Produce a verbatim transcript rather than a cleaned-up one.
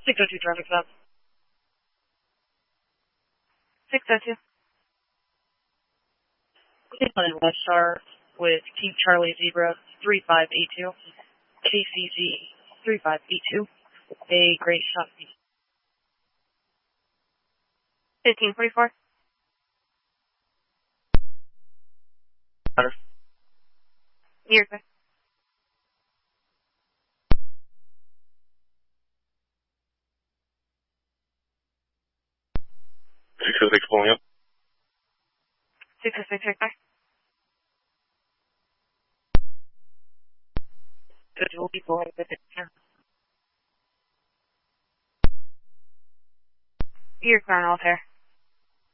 six oh two traffic stop. six oh two. six hundred West Star with Keep Charlie Zebra three five eight two. K C Z three five eight two. A great shot. fifteen forty-four. Better. You're good. six oh six pulling up. six oh six right there. Good, we'll be going with it. You're clear on Altair.